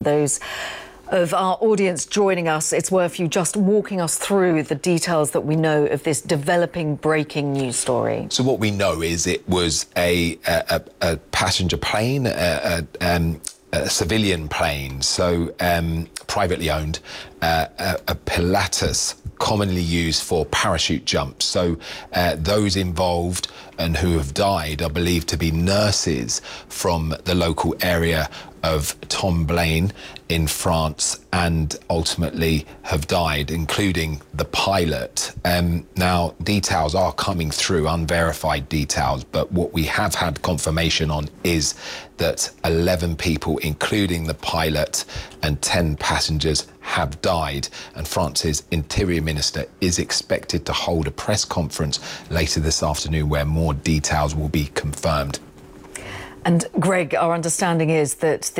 those of our audience joining us, it's worth you just walking us through the details that we know of this developing breaking news story. So what we know is it was a passenger plane, a civilian plane, so privately owned, a Pilatus, commonly used for parachute jumps. So those involved and who have died are believed to be nurses from the local area of Tomblaine in France, and ultimately have died, including the pilot. Now, details are coming through, unverified details, but what we have had confirmation on is that 11 people, including the pilot and 10 passengers, have died. And France's Interior Minister is expected to hold a press conference later this afternoon where more details will be confirmed. And Greg, our understanding is that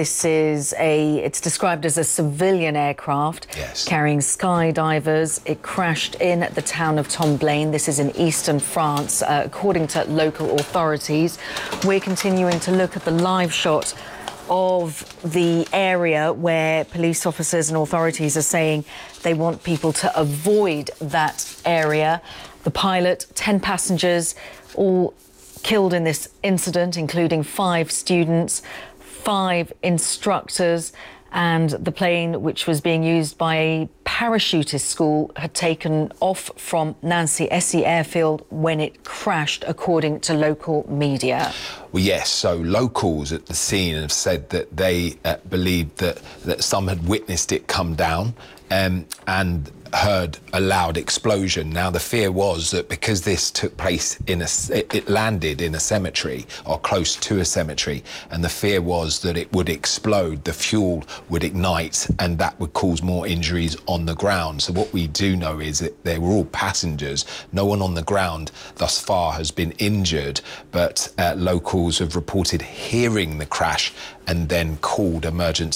it's described as a civilian aircraft. Yes. Carrying skydivers. It crashed in the town of Tomblaine. This is in eastern France, according to local authorities. We're continuing to look at the live shot of the area where police officers and authorities are saying they want people to avoid that area. The pilot, 10 passengers, all killed in this incident, including 5 students, 5 instructors, and the plane, which was being used by a parachutist school, had taken off from Nancy-Essy airfield when it crashed, according to local media. Well, yes, so locals at the scene have said that they believed that some had witnessed it come down and heard a loud explosion. Now, the fear was that because this took place it landed in a cemetery or close to a cemetery, and the fear was that it would explode, the fuel would ignite, and that would cause more injuries on the ground. So what we do know is that they were all passengers. No one on the ground thus far has been injured, but locals have reported hearing the crash and then called emergency